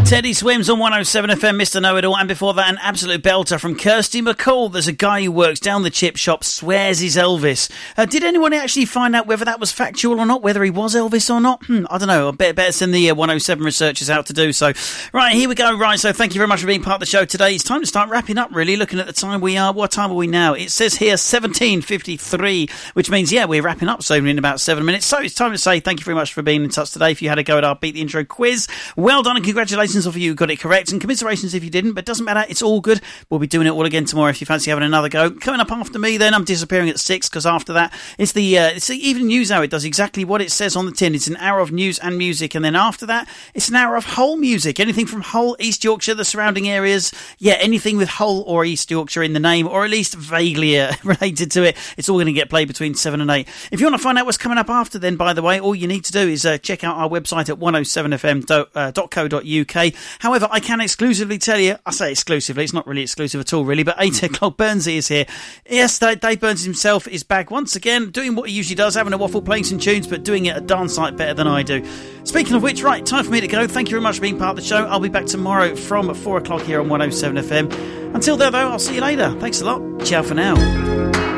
Teddy Swims on 107 FM, Mr. Know-It-All, and before that, an absolute belter from Kirsty McCall. There's a guy who works down the chip shop, swears he's Elvis. Did anyone actually find out whether that was factual or not, whether he was Elvis or not? I don't know. I better send the 107 researchers out to do so. Right, here we go. Right, so thank you very much for being part of the show today. It's time to start wrapping up, really, looking at the time we are. What time are we now? It says here 17:53, which means, yeah, we're wrapping up soon in about 7 minutes. So it's time to say thank you very much for being in touch today. If you had a go at our Beat the Intro quiz, well done and congratulations if you got it correct, and commiserations if you didn't, but it doesn't matter, it's all good. We'll be doing it all again tomorrow if you fancy having another go. Coming up after me then, I'm disappearing at 6, because after that it's the Evening News Hour. It does exactly what it says on the tin. It's an hour of news and music, and then after that it's an hour of Hull music, anything from Hull, East Yorkshire, the surrounding areas, anything with Hull or East Yorkshire in the name, or at least vaguely related to it. It's all going to get played between 7 and 8. If you want to find out what's coming up after then, by the way, all you need to do is check out our website at 107fm.co.uk. However, I can exclusively tell you, I say exclusively, it's not really exclusive at all really, but 8 o'clock Burnsy is here. Yes, Dave Burns himself is back once again, doing what he usually does, having a waffle, playing some tunes, but doing it a darn sight better than I do. Speaking of which, right, time for me to go. Thank you very much for being part of the show. I'll be back tomorrow from 4 o'clock here on 107 FM. Until then, though, I'll see you later. Thanks a lot. Ciao for now.